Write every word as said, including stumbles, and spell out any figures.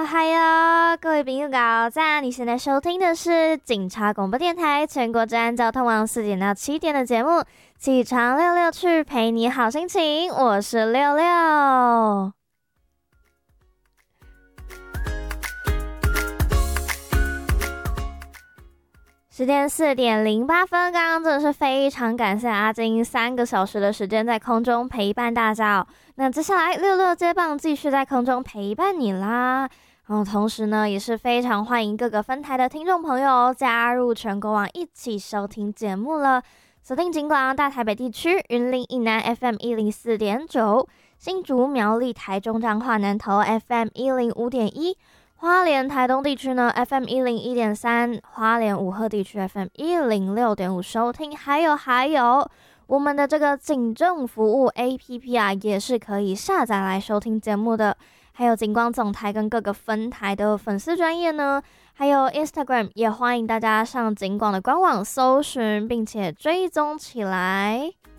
哟嗨哟，各位朋友搞赞！你现在收听的是警察广播电台全国治安交通网四点到七点的节目《起床六六去》，陪你好心情。我是六六。时间四点零八分，刚刚真的是非常感谢阿金三个小时的时间在空中陪伴大家哦。那接下来六六接棒继续在空中陪伴你啦。然后同时呢，也是非常欢迎各个分台的听众朋友加入全国网一起收听节目了。锁定警广大台北地区云林以南 F M 一零四点九，新竹苗栗台中彰化南投 F M 一零五点一。花莲台东地区呢 F M 一零一点三，花莲武鹤地区 F M 一零六点五收听，还有还有我们的这个警政服务 A P P 啊，也是可以下载来收听节目的。还有警广总台跟各个分台的粉丝专页呢，还有 Instagram 也欢迎大家上警广的官网搜寻并且追踪起来。